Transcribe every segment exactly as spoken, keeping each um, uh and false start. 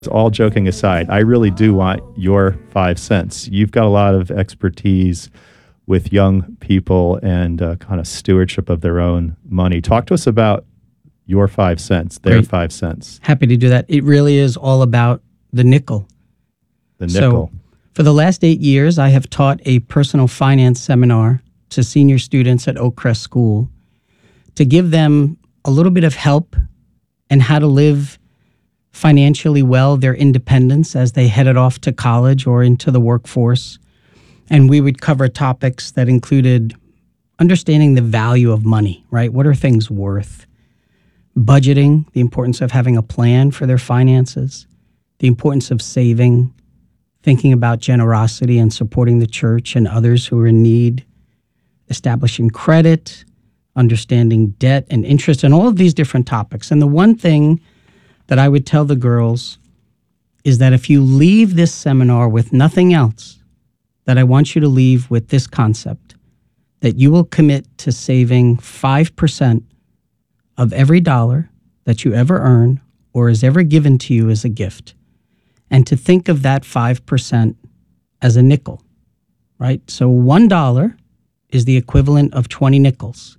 All joking aside, I really do want your five cents. You've got a lot of expertise with young people and uh, kind of stewardship of their own money. Talk to us about your five cents, their Great. five cents. Happy to do that. It really is all about the nickel. The nickel. So for the last eight years, I have taught a personal finance seminar to senior students at Oak Crest School to give them a little bit of help and how to live financially well, their independence as they headed off to college or into the workforce. And we would cover topics that included understanding the value of money, right? What are things worth? Budgeting, the importance of having a plan for their finances, the importance of saving, thinking about generosity and supporting the church and others who are in need, establishing credit, understanding debt and interest, and all of these different topics. And the one thing that I would tell the girls is that if you leave this seminar with nothing else, that I want you to leave with this concept, that you will commit to saving five percent of every dollar that you ever earn or is ever given to you as a gift, and to think of that five percent as a nickel, right? So one dollar is the equivalent of twenty nickels.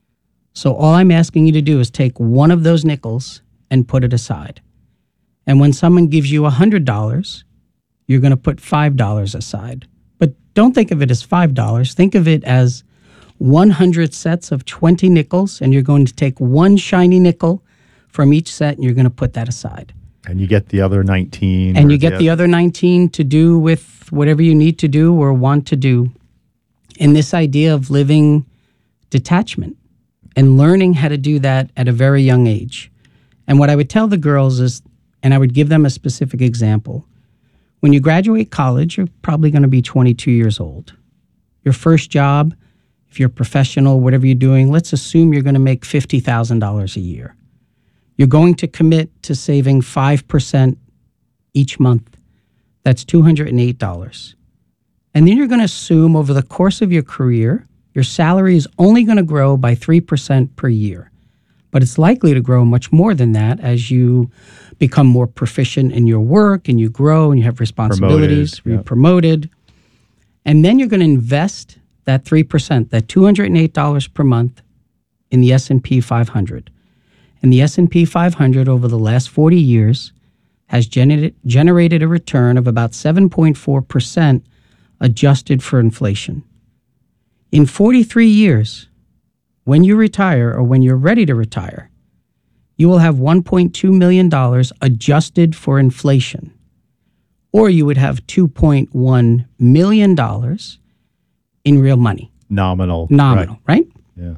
So all I'm asking you to do is take one of those nickels and put it aside. And when someone gives you one hundred dollars, you're going to put five dollars aside. But don't think of it as five dollars. Think of it as one hundred sets of twenty nickels, and you're going to take one shiny nickel from each set, and you're going to put that aside. And you get the other nineteen. And you get the other nineteen to do with whatever you need to do or want to do. And this idea of living detachment and learning how to do that at a very young age. And what I would tell the girls is, and I would give them a specific example, when you graduate college, you're probably going to be twenty-two years old. Your first job, if you're professional, whatever you're doing, let's assume you're going to make fifty thousand dollars a year. You're going to commit to saving five percent each month. That's two hundred eight dollars. And then you're going to assume over the course of your career, your salary is only going to grow by three percent per year. But it's likely to grow much more than that as you become more proficient in your work and you grow and you have responsibilities, Promoted, you're yep. promoted. And then you're going to invest that three percent, that two hundred eight dollars per month in the S and P five hundred. And the S and P five hundred over the last forty years has generated, generated a return of about seven point four percent adjusted for inflation. In forty-three years, when you retire or when you're ready to retire, you will have one point two million dollars adjusted for inflation, or you would have two point one million dollars in real money. Nominal. Nominal, right? Yeah.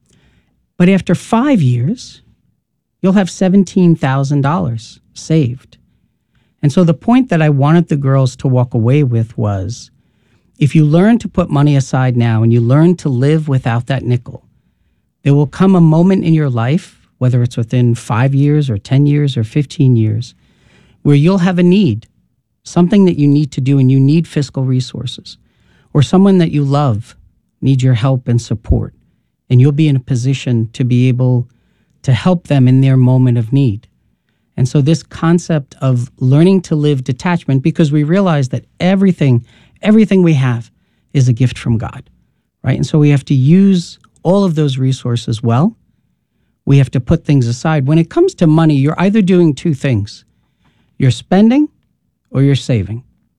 But after five years, you'll have seventeen thousand dollars saved. And so the point that I wanted the girls to walk away with was, if you learn to put money aside now and you learn to live without that nickel, there will come a moment in your life, whether it's within five years or ten years or fifteen years, where you'll have a need, something that you need to do and you need fiscal resources, or someone that you love needs your help and support, and you'll be in a position to be able to help them in their moment of need. And so this concept of learning to live detachment, because we realize that everything, everything we have is a gift from God, right? And so we have to use all of those resources well. We have to put things aside. When it comes to money, you're either doing two things. You're spending or you're saving,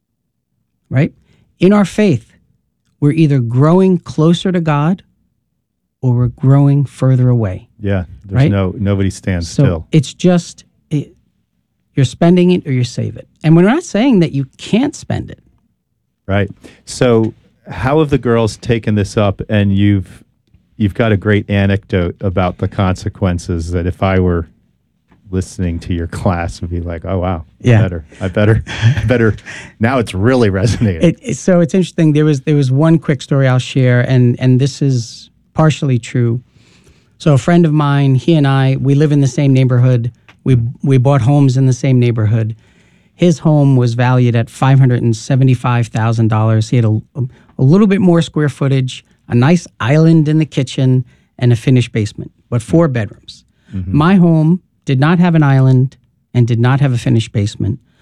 right? In our faith, we're either growing closer to God or we're growing further away. Yeah. There's right? no, nobody stands so still. It's just, it, you're spending it or you save it. And we're not saying that you can't spend it. Right. So how have the girls taken this up? And you've, you've got a great anecdote about the consequences that if I were listening to your class would be like, oh, wow, Yeah. I better, I better, I better. Now it's really resonating. It, it- so it's interesting. There was there was one quick story I'll share, and and this is partially true. So a friend of mine, he and I, we live in the same neighborhood. We we bought homes in the same neighborhood. His home was valued at five hundred seventy-five thousand dollars. He had a, a little bit more square footage, a nice island in the kitchen, and a finished basement, but four bedrooms. My home did not have an island and did not have a finished basement,